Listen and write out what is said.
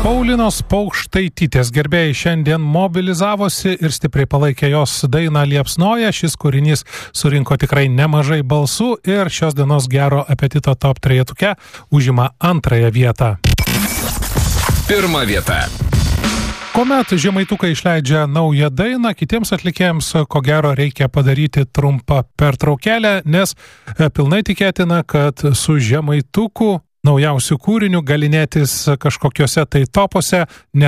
Paulinos Paukštaitytės gerbėjai šiandien mobilizavosi ir stipriai palaikė jos dainą Liepsnoja. Šis kūrinys surinko tikrai nemažai balsų ir šios dienos gero apetito top trejetuke užima antrąją vietą. Pirma vieta. Kuomet žemaitukai išleidžia naują dainą, kitiems atlikėjams ko gero reikia padaryti trumpą pertraukėlę, nes pilnai tikėtina, kad su žemaituku naujausių kūrinių galinėtis kažkokiuose tai topuose